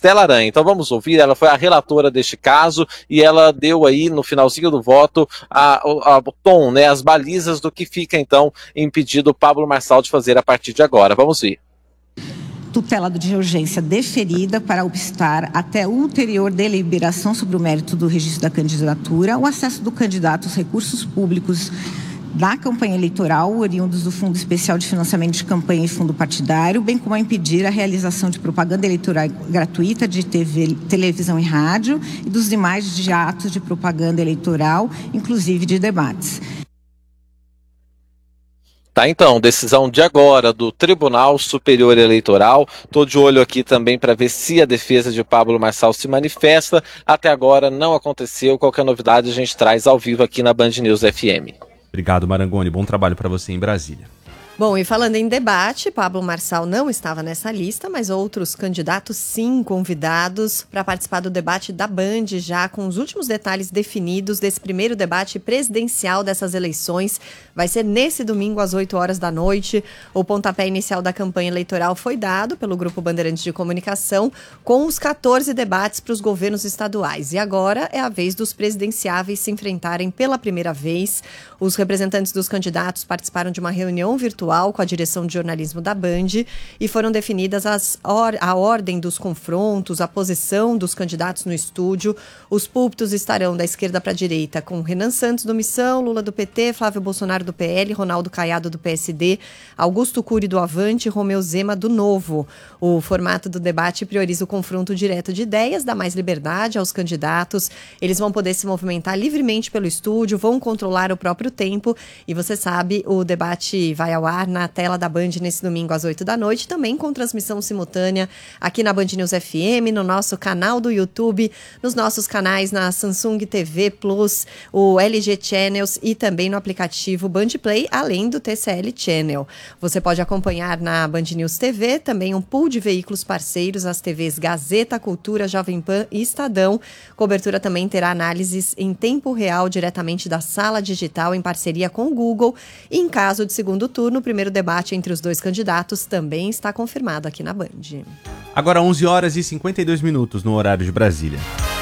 Estela Aranha. Então vamos ouvir, ela foi a relatora deste caso e ela deu aí no finalzinho do voto o tom, né, as balizas do que fica então impedido o Pablo Marçal de fazer a partir de agora. Vamos ver. Tutela de urgência deferida para obstar até ulterior deliberação sobre o mérito do registro da candidatura, o acesso do candidato aos recursos públicos da campanha eleitoral, oriundos do Fundo Especial de Financiamento de Campanha e Fundo Partidário, bem como a impedir a realização de propaganda eleitoral gratuita de TV, televisão e rádio e dos demais de atos de propaganda eleitoral, inclusive de debates. Tá, então, decisão de agora do Tribunal Superior Eleitoral. Tô de olho aqui também para ver se a defesa de Pablo Marçal se manifesta. Até agora não aconteceu. Qualquer novidade a gente traz ao vivo aqui na Band News FM. Obrigado, Marangoni. Bom trabalho para você em Brasília. Bom, e falando em debate, Pablo Marçal não estava nessa lista, mas outros candidatos sim convidados para participar do debate da Band, já com os últimos detalhes definidos desse primeiro debate presidencial dessas eleições. Vai ser nesse domingo às 8 horas da noite. O pontapé inicial da campanha eleitoral foi dado pelo Grupo Bandeirantes de Comunicação, com os 14 debates para os governos estaduais. E agora é a vez dos presidenciáveis se enfrentarem pela primeira vez. Os representantes dos candidatos participaram de uma reunião virtual com a direção de jornalismo da Band e foram definidas a ordem dos confrontos, a posição dos candidatos no estúdio. Os púlpitos estarão da esquerda para a direita com Renan Santos do Missão, Lula do PT, Flávio Bolsonaro do PL, Ronaldo Caiado do PSD, Augusto Cury do Avante e Romeu Zema do Novo. O formato do debate prioriza o confronto direto de ideias, dá mais liberdade aos candidatos. Eles vão poder se movimentar livremente pelo estúdio, vão controlar o próprio tempo e você sabe, o debate vai ao ar na tela da Band nesse domingo às 8 da noite, também com transmissão simultânea aqui na Band News FM, no nosso canal do YouTube, nos nossos canais na Samsung TV Plus, o LG Channels e também no aplicativo Band Play, além do TCL Channel. Você pode acompanhar na Band News TV, também um pool de veículos parceiros, as TVs Gazeta, Cultura, Jovem Pan e Estadão. Cobertura também terá análises em tempo real diretamente da sala digital em parceria com o Google. E em caso de segundo turno, o primeiro debate entre os dois candidatos também está confirmado aqui na Band. Agora 11 horas e 52 minutos no horário de Brasília.